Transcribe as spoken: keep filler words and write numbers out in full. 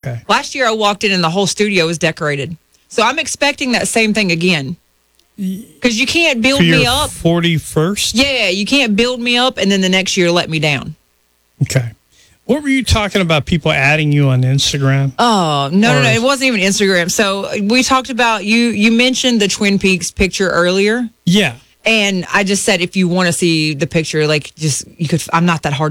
Okay. Last year I walked in and the whole studio was decorated. So I'm expecting that same thing again. Because you can't build For your me up. forty-first? Yeah, you can't build me up and then the next year let me down. Okay. What were you talking about, people adding you on Instagram? Oh, no, Or- no, no. It wasn't even Instagram. So we talked about, you You mentioned the Twin Peaks picture earlier. Yeah. And I just said, if you want to see the picture, like, just, you could, I'm not that hard